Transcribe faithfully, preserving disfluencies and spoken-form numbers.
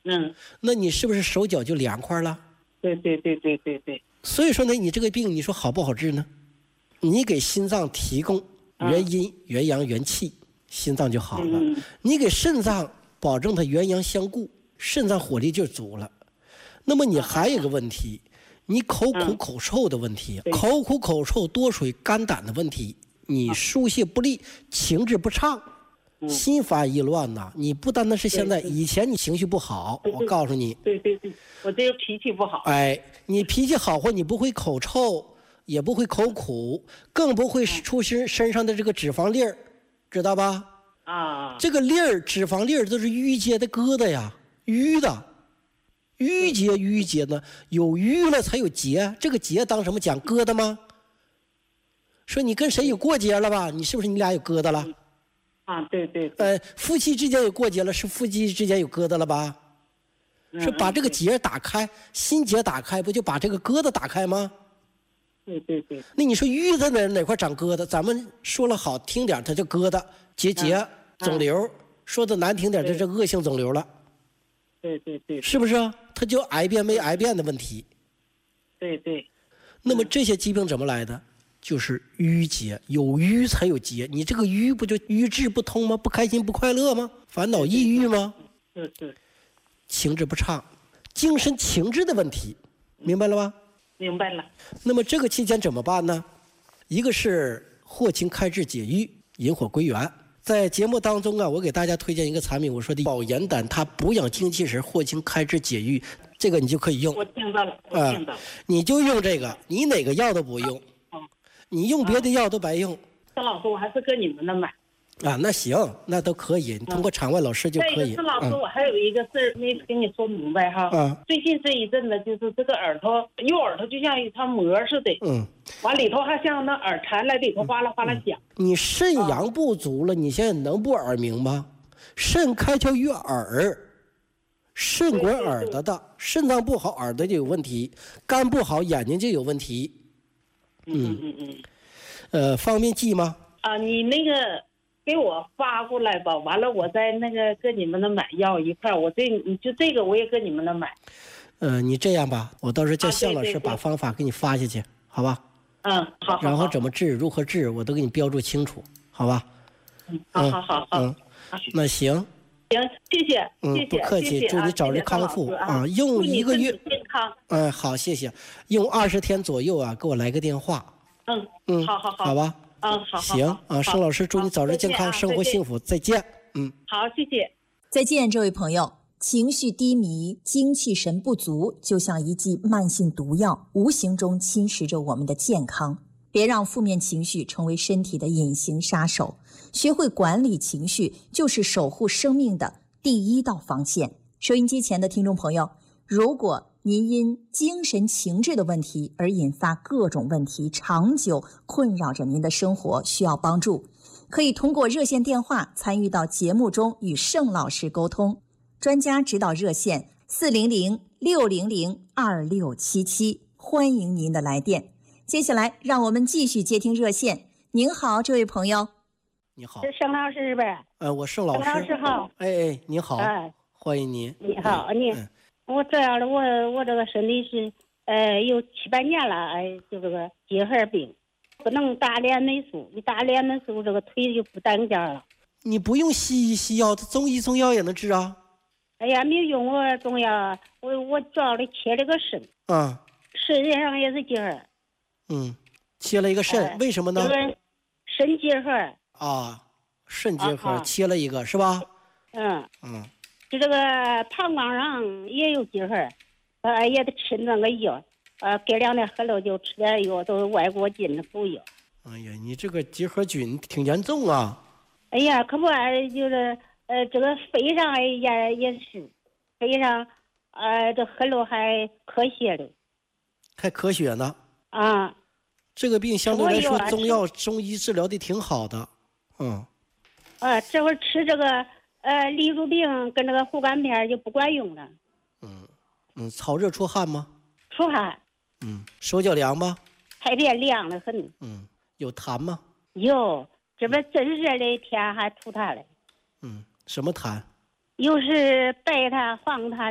嗯， 那你是不是手脚就凉快了？ 对对对对对对。 所以说呢，你这个病你说好不好治呢？你给心脏提供元阴、元阳、元气，心脏就好了。 嗯、 你给肾脏保证它元阳相顾，肾脏火力就足了。那么你还有一个问题，你口苦口臭的问题， 嗯、 口苦口臭多水肝胆的问题，你疏泄不利，情志不畅。心烦意乱呐！你不单单是现在，以前你情绪不好，我告诉你， 对对对，我这个脾气不好。 哎，你脾气好或你不会口臭，也不会口苦，更不会出身身上的这个脂肪粒儿，知道吧？ 啊， 这个粒儿、脂肪粒儿都是淤结的疙瘩呀，淤的，淤结淤结呢，有淤了才有结，这个结当什么讲疙瘩吗？说你跟谁有过节了吧？你是不是你俩有疙瘩了？ 啊，对对对， 呃，夫妻之间有过节了，是夫妻之间有疙瘩了吧？ 嗯、 是把这个结打开，心结打开，不就把这个疙瘩打开吗？ 对对对。 那你说淤在哪哪块长疙瘩？咱们说了好听点，它叫疙瘩、结节、嗯、肿瘤；嗯、说的难听点，这是恶性肿瘤了。 对对对， 是不是啊？它就癌变没癌变的问题。 对对。 那么这些疾病怎么来的？就是淤结，有淤才有结。你这个淤不就瘀滞不通吗？不开心不快乐吗？烦恼抑郁吗？ 是是。 情志不畅，精神情志的问题，明白了吗？ 明白了。 那么这个期间怎么办呢？一个是祸清开滞解郁，引火归元。在节目当中啊，我给大家推荐一个产品，我说的保元胆，它补养精气神，祸清开滞解郁，这个你就可以用。 我听到了，我听到了、呃。 你就用这个，你哪个药都不用。你用别的药都白用。 张老师，我还是跟你们那买。 啊，那行，那都可以，你通过场外老师就可以。 张老师，我还有一个事儿没跟你说明白哈。 嗯。 最近这一阵子，就是这个耳朵，右耳朵就像一层膜似的。 嗯。 完里头还像那耳蝉来里头哗啦哗啦响。 你肾阳不足了，你现在能不耳鸣吗？肾开窍于耳，肾管耳朵的，肾脏不好，耳朵就有问题；肝不好，眼睛就有问题。 嗯嗯嗯， 呃，方便记吗？ 啊，你那个给我发过来吧，完了我再那个跟你们那买药一块，我这你就这个我也跟你们那买。 呃，你这样吧，我到时候叫向老师把方法给你发下去，啊、对对对好吧？ 嗯，好。 然后怎么治，如何治，我都给你标注清楚，好吧？ 嗯，好好好好。 嗯，那行。 行，谢谢， 嗯， 谢谢， 不客气，祝你早日康复啊！用一个月， 健康。 嗯，好，谢谢。用二十天左右啊，给我来个电话。 嗯嗯， 好好好， 好吧。 嗯，好。 行啊，盛老师，祝你早日健康，生活幸福，再见。嗯， 好，谢谢， 再见，这位朋友。情绪低迷、精气神不足，就像一剂慢性毒药，无形中侵蚀着我们的健康。别让负面情绪成为身体的隐形杀手，学会管理情绪，就是守护生命的第一道防线。收音机前的听众朋友，如果您因精神情志的问题而引发各种问题，长久困扰着您的生活，需要帮助，可以通过热线电话参与到节目中，与盛老师沟通。专家指导热线四零零六零零二六七七，欢迎您的来电。接下来让我们继续接听热线。您好，这位朋友。 你好， 是盛老师是呗？ 呃，我盛老师。 盛老师好。 哎哎，你好。 哎， 欢迎您。 你好，你、 嗯、 我这样的，我我这个身体是呃有七八年了，哎，就这个结核病，不能打脸美术，一打脸美术，这个腿就不当家了。 你不用西医西药，中医中药也能治啊。 哎呀，没用过中药，我我主要的切了个肾。 啊。 肾上也是结核。 嗯，切了一个肾、哎，为什么呢？ 肾结核啊，肾结核、啊、切了一个是吧？ 嗯嗯， 就这个膀胱上也有结核，呃，也得吃那个药，呃，隔两天喝了就吃点药，都是外国进的补药。 哎呀，你这个结核菌挺严重啊！ 哎呀，可不，就是呃，这个肺上也也是，肺上呃，这喝了还咳血的， 还咳血呢。 啊， 这个病相对来说，中药、中医治疗的挺好的，嗯。 啊，这会儿吃这个呃利乳病跟这个护肝片就不管用了。 嗯嗯，燥热出汗吗？ 出汗。 嗯，手脚凉吗？ 太别凉了很。 嗯，有痰吗？ 有，这边真热的天还出痰来。 嗯，什么痰？ 又是白痰、黄痰。